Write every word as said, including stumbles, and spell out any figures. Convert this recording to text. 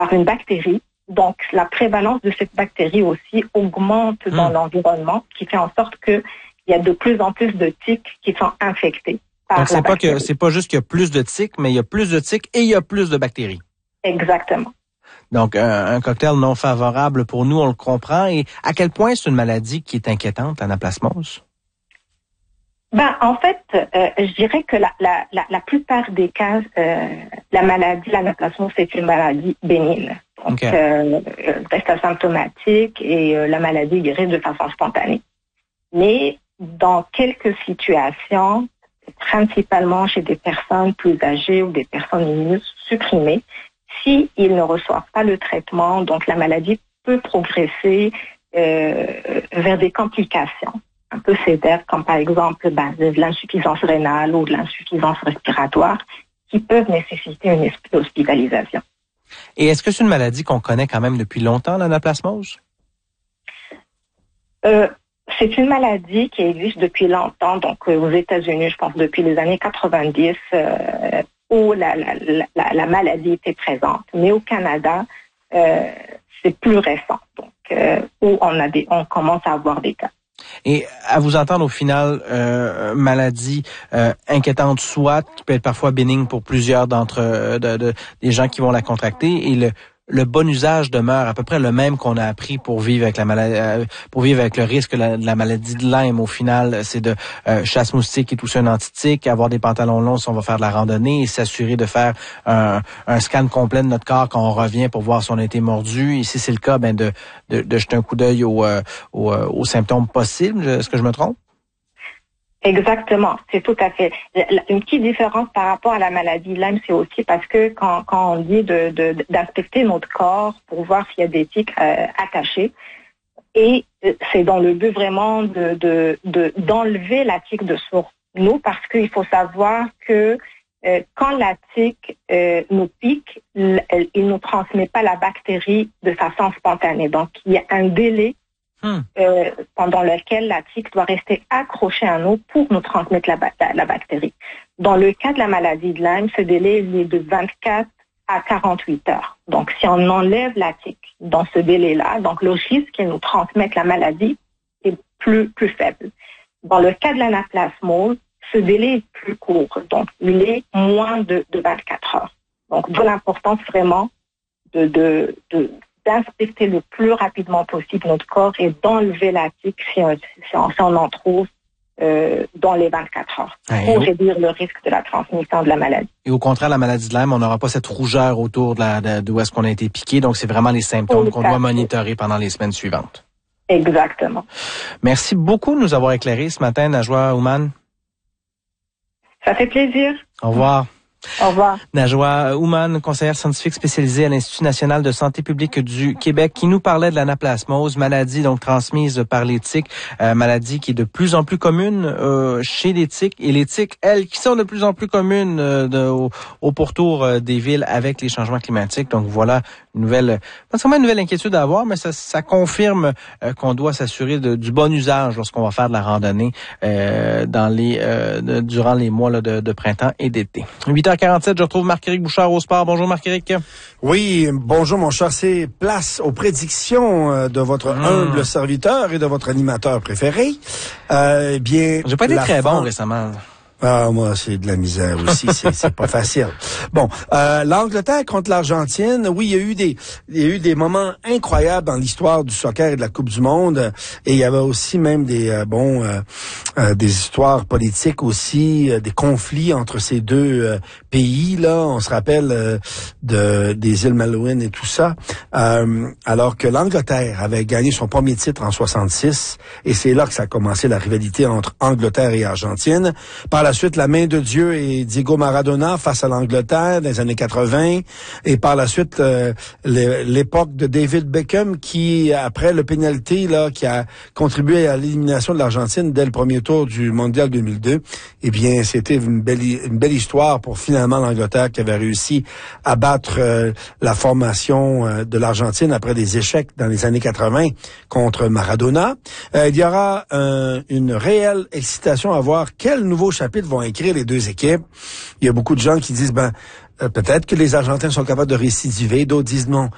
par une bactérie. Donc, la prévalence de cette bactérie aussi augmente dans mmh. l'environnement, ce qui fait en sorte que il y a de plus en plus de tiques qui sont infectés par Donc, c'est la pas bactérie. que c'est pas juste qu'il y a plus de tiques, mais il y a plus de tiques et il y a plus de bactéries. Exactement. Donc, un, un cocktail non favorable pour nous, on le comprend. Et à quel point c'est une maladie qui est inquiétante, l'anaplasmose? Ben, en fait, euh, je dirais que la, la, la, la plupart des cas, euh, la maladie, l'anaplasmose, c'est une maladie bénigne. Donc, okay. euh, reste asymptomatique et euh, la maladie guérit de façon spontanée. Mais dans quelques situations, principalement chez des personnes plus âgées ou des personnes immunosupprimées, si ils ne reçoivent pas le traitement, donc la maladie peut progresser euh, vers des complications un peu sévères, comme par exemple ben, de l'insuffisance rénale ou de l'insuffisance respiratoire, qui peuvent nécessiter une hospitalisation. Et est-ce que c'est une maladie qu'on connaît quand même depuis longtemps, l'anaplasmose? Euh, c'est une maladie qui existe depuis longtemps, donc euh, aux États-Unis, je pense depuis les années quatre-vingt-dix, euh, où la, la, la, la maladie était présente. Mais au Canada, euh, c'est plus récent, donc euh, où on a des, on commence à avoir des cas. Et à vous entendre, au final, euh, maladie euh, inquiétante soit, qui peut être parfois bénigne pour plusieurs d'entre de, de, des gens qui vont la contracter, et le, le bon usage demeure à peu près le même qu'on a appris pour vivre avec la maladie, euh, pour vivre avec le risque de la, de la maladie de Lyme. Au final, c'est de euh, chasse moustique et tout ça, un antitique, avoir des pantalons longs si on va faire de la randonnée, et s'assurer de faire un, un scan complet de notre corps quand on revient pour voir si on a été mordu. Et si c'est le cas, ben de, de, de jeter un coup d'œil aux, euh, aux, euh, aux symptômes possibles. Est-ce que je me trompe? Exactement, c'est tout à fait. Une petite différence par rapport à la maladie Lyme, c'est aussi parce que quand, quand on dit de, de, d'inspecter notre corps pour voir s'il y a des tiques euh, attachées, et c'est dans le but vraiment de, de, de d'enlever la tique de sur nous, parce qu'il faut savoir que euh, quand la tique euh, nous pique, il ne nous transmet pas la bactérie de façon spontanée. Donc, il y a un délai Hmm. Euh, pendant lequel la tique doit rester accrochée à nous pour nous transmettre la, la, la bactérie. Dans le cas de la maladie de Lyme, ce délai est de vingt-quatre à quarante-huit heures. Donc, si on enlève la tique dans ce délai-là, donc le risque qu'elle nous transmette la maladie est plus, plus faible. Dans le cas de l'anaplasmose, ce délai est plus court. Donc, il est moins de, de vingt-quatre heures. Donc, d'où l'importance vraiment de, de, de d'inspecter le plus rapidement possible notre corps et d'enlever la tique si on, si on, si on en trouve euh, dans les vingt-quatre heures pour ouais, réduire le risque de la transmission de la maladie. Et au contraire, la maladie de Lyme, on n'aura pas cette rougeur autour de, la, de, de où est-ce qu'on a été piqué. Donc, c'est vraiment les symptômes qu'on doit monitorer pendant les semaines suivantes. Exactement. Merci beaucoup de nous avoir éclairés ce matin, Najwa Ouman. Ça fait plaisir. Au revoir. Au revoir. Najwa Ouman, conseillère scientifique spécialisée à l'Institut national de santé publique du Québec, qui nous parlait de l'anaplasmose, maladie donc transmise par les tiques, euh, maladie qui est de plus en plus commune euh, chez les tiques, et les tiques, elles, qui sont de plus en plus communes euh, de, au, au pourtour euh, des villes avec les changements climatiques. Donc voilà une nouvelle, pas seulement une nouvelle inquiétude à avoir, mais ça, ça confirme euh, qu'on doit s'assurer de, du bon usage lorsqu'on va faire de la randonnée euh, dans les euh, de, durant les mois là, de, de printemps et d'été. huit heures quarante-sept, je retrouve Marc-Éric Bouchard au sport. Bonjour Marc-Éric. Oui, bonjour mon cher. C'est place aux prédictions de votre mmh. humble serviteur et de votre animateur préféré. Euh, eh bien, j'ai pas été très fin... bon récemment. Ah, moi, c'est de la misère aussi, c'est, c'est pas facile. Bon, euh, l'Angleterre contre l'Argentine, oui, il y a eu des, il y a eu des moments incroyables dans l'histoire du soccer et de la Coupe du Monde, et il y avait aussi même des, euh, bon, euh, euh, des histoires politiques aussi, euh, des conflits entre ces deux euh, pays là. On se rappelle euh, de des îles Malouines et tout ça, euh, alors que l'Angleterre avait gagné son premier titre en soixante-six, et c'est là que ça a commencé la rivalité entre Angleterre et Argentine. Par la suite, la main de Dieu et Diego Maradona face à l'Angleterre dans les années quatre-vingt. Et par la suite, euh, l'époque de David Beckham qui, après le pénalty, là, qui a contribué à l'élimination de l'Argentine dès le premier tour du Mondial deux mille deux. Eh bien, c'était une belle, une belle histoire pour finalement l'Angleterre qui avait réussi à battre euh, la formation euh, de l'Argentine après des échecs dans les années quatre-vingt contre Maradona. Euh, il y aura euh, une réelle excitation à voir quel nouveau chapitre vont écrire les deux équipes. Il y a beaucoup de gens qui disent, ben, euh, peut-être que les Argentins sont capables de récidiver. D'autres disent non.